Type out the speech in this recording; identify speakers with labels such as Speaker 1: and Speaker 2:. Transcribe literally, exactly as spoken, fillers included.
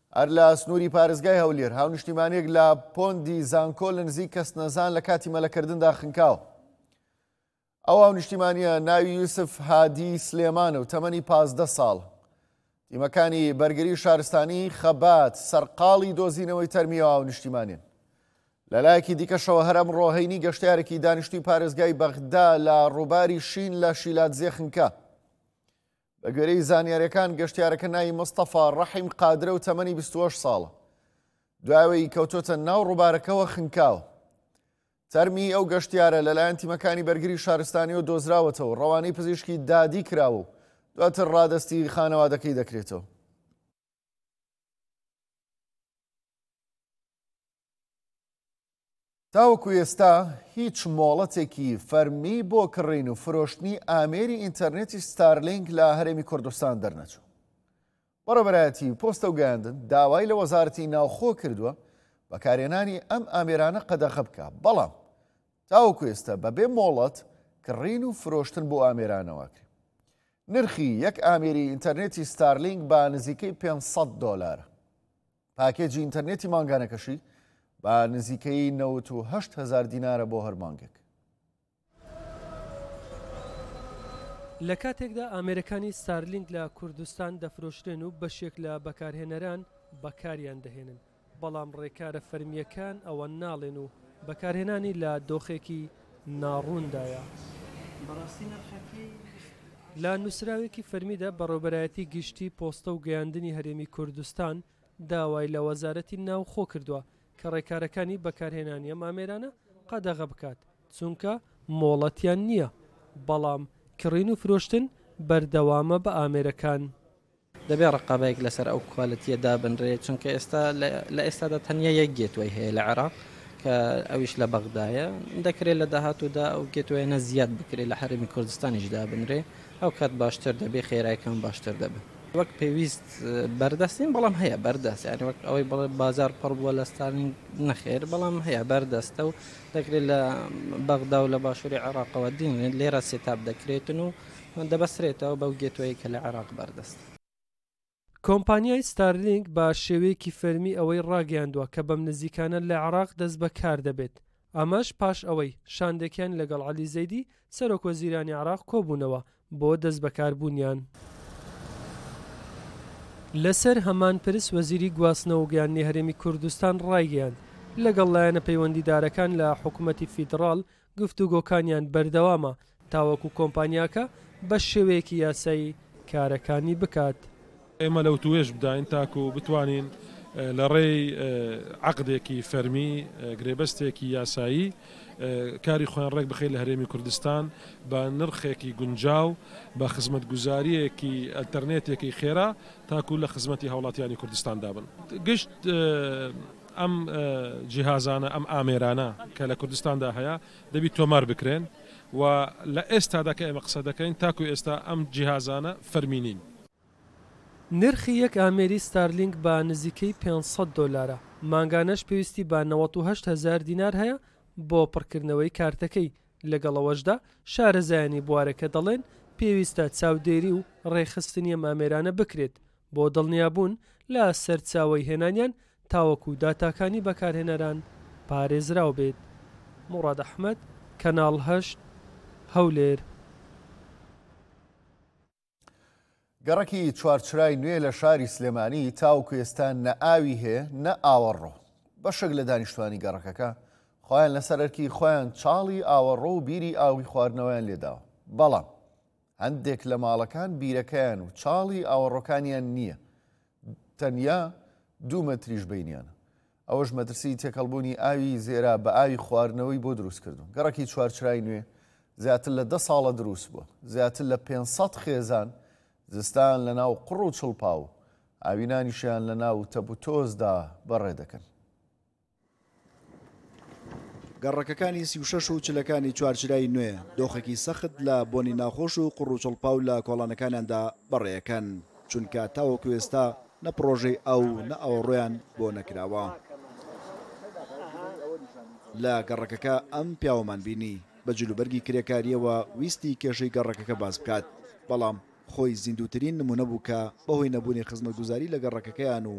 Speaker 1: هەر لە سنووری پارێزگای هەولێر هاونیشتیمانێک لە پۆندی زانکۆ لە نزیک کەسنەزان لە کاتی مەلەکردندا خنکاوە. ئەو هاونیشتیمانیە ناوی یوسف هادی سلێمانە و تەمەنی پازدە ساڵ. تیمەکانی بەرگری شارستانی خەبات سەرقاڵی دۆزینەوەی تەرمیەوە هاونیشتیمانێن. لەلایەکی دیکەشەوە هەر ئەمڕۆ هەینی گەشتیارێکی دانیشتووی پارێزگای بەغدا لە ڕووباری شین لە شیلاتزێ خنکا. بە گوێرەی زانیاریەکان گەشتیارەکە ناوی مستەفا ڕەحیم قادرە و تەمەنی بیست و هەشت ساڵە. دوایەوەی کەوتۆتە ناو ڕووبارەکەەوە خنکاوە. تەرمی ئەو گەشتیارە لەلایەن تیمەکانی بەرگری شارستانیەوە دۆزراوەتەوە، ڕەوانەی پزیشکی دادی کراوە و دواتر ڕادەستی خانەوادەکەی دەکرێتەوە. تاوەکو ئێستا هیچ مۆڵەتێکی فەرمی بۆ کڕین و فرۆشتنی ئامێری ئینتەرنێتی ستارلینک لە هەرێمی کوردستان دەرنەچوو. بەڕێوەبەرایەتی پۆستە و گەیاندن داوای لە وەزارەتی ناوخۆ کردووە بەکارهێنانی ئەم ئامێرانە قەدەغە بکە، بەڵام تاوەکو ئێستا بەبێ مۆڵەت کڕین و فرۆشتن بۆ ئامێرانەوە کرد. نرخی یەک ئامێری ئینتەرنێتی ستارلینک بە نزیکەی پێنج سەد دۆلارە. پاکێجی ئینتەرنێتی مانگانەکەشی بە نزیکەی نەوەت و هەشت هەزار دینارە بۆ هەر مانگێک.
Speaker 2: لە کاتێکدا ئامێرەکانی ستارلینک لە کوردستان دەفرۆشرێن و بەشێک لە بەکارهێنەران بەکاریان دەهێنن، بەڵام ڕێکارە فەرمیەکان ئەوە ناڵێن و بەکارهێنانی لە دۆخێکی ناڕووندایە. لە نووسراوێکی فەرمیدا بەڕێوەبەرایەتی گشتی پۆستە و گەیاندنی هەرێمی کوردستان داوای لە وەزارەتی ناوخۆ کردووە کە ڕێکارەکانی بەکارهێنانی ئەم ئامێرانە قەدەغە بکات، چونکە مۆڵەتیان نییە، بەڵام کڕین و فرۆشتن بەردەوامە بە ئامێرەکان.
Speaker 3: دەبێ ڕقابەیەک لەسەر ئەو کوالەتیە دابنرێت، چونکە ئێستا لە ئێستادا تەنیا یەک گێتوەی هەیە لە عێراق کە ئەویش لە بەغدایە. دەکرێت لە داهاتوودا ئەو گێتوەیەنە زیاد بکرێت لە هەرێمی کوردستانیش دابنرێ، ئەو کات باشتر دەبێ خێرایەکان باشتر دەبن. وەک پێویست بەردەستین، بەڵام هەیە بەردەست، یعنی وەک ئەوەی بڵێ بازار پڕ بووە لە ستارلینک نەخێر، بەڵام هەیە بەردەستە و دەکرێت لە بەغدا و لە باشووری عێراقەوە دین لێرە سێتاب دەکرێتن و دەبەسترێتەوە بەو گێتوەیە کە لە عێراق بەردەست.
Speaker 2: کۆمپانیای ستارلینک بە شێوەیەکی فەرمی ئەوەی ڕاگەیاندووە کە بەم نزیکانە لە عێراق دەست بەکار دەبێت. ئەمەش پاش ئەوەی شاندێکیان لەگەڵ عەلی زەیدی سەرۆکوەزیرانی عێراق کۆبوونەوە بۆ دەست بەکاربوونیان. لەسەر هەمان پرس وەزیری گواستنەوە و گەیاندنی هەرێمی کوردستان ڕایگەیاند لەگەڵ لایەنە پەیوەندیدارەکان لە حکوومەتی فیدڕاڵ گفتوگۆکانیان بەردەوامە تاوەکو کۆمپانیاکە بە شێوەیەکی یاسایی کارەکانی بکات.
Speaker 4: ئێمە لەو توێژ بداین تاکو بتوانین لە ڕێی عەقدێکی فەرمی گرێبەستێکی یاسایی کاری خۆیان ڕێک بخەیت لە هەرێمی کوردستان بە نرخێکی گونجاو بە خزمەتگوزاریەکی ئەلتەرنێتێکی خێرا تاکو لە خزمەتی هاوڵاتیانی کوردستان دابن. گشت ئەم جیهازانە ئەم ئامێرانە کە لە کوردستاندا هەیە دەبی تۆمار بکرێن و لە ئێستادا کە ئێمە قسە دەکەین تاکو ئێستا ئەم جیهازانە فەرمینین.
Speaker 2: نرخی یەک ئامێری ستارلینک بە نزیکەی پێنج سەد دۆلارە. مانگانەش پێویستی بە نەوەت و هەشت هەزار دینار هەیە بۆ پڕکردنەوەی کارتەکەی. لەگەڵەوەشدا شارەزایانی بوارەکە دەڵێن پێویستە چاودێری و ڕێخستنی ئەم ئامێرانە بکرێت بۆ دڵنیابوون لە سەرچاوەی هێنانیان تاوەکو داتاکانی بەکارهێنەران پارێزراو بێت. موڕاد ئەحمەد، کەناڵ هەشت، هەولێر.
Speaker 1: گەڕەکی چوارچرای نوێ لە شاری سلێمانی تاوەکو ئێستا نە ئاوی هەیە نە ئاوەڕۆ. بەشێک لە دانیشتوانی گەڕەکەکە خۆیان لەسەرەرکی خۆیان چاڵی ئاوەڕۆ و بیری ئاوی خواردنەوەیان لێداوە، بەڵام هەندێک لە ماڵەکان بیرەکەیان و چاڵی ئاوەڕۆکانیان نییە، تەنیا دوو مەتریش بینیانە. ئەوەش مەترسی تێکەڵبوونی ئاوی زێرا بە ئاوی خواردنەوەی بۆ دروست کردو. گەڕەکی چوارچرای نوێ زیاتر لە دە ساڵە دروست بووە، زیاتر لە پێنج سەد خێزان زستان لە ناو قڕ و چڵپا و ئاوینانیشیان لە ناو تەب و تۆزدا بەڕێ دەکەن.
Speaker 5: گەڕەکەکانی سی و شەش و چلەکانی چوارچرای نوێ دۆخێکی سەخت لە بۆنی ناخۆش و قڕ و چڵپا و لە کۆڵانەکانیاندا بەڕێیەکەن، چونکە تاوەکو ئێستا نە پرۆژەی ئەو نە ئەوڕۆیان بۆ نەکراوە. لە گەڕەکەکە ئەم پیاوەمان بینی بە جلوبەرگی کرێکاریەوە ویستی کێشەی گەڕەکەکە باز بکات، بەڵام خۆی زیندووترین نمونە بوو کە بەهۆی نەبوونی خزمەتگوزاری لە گەڕەکەکەیان و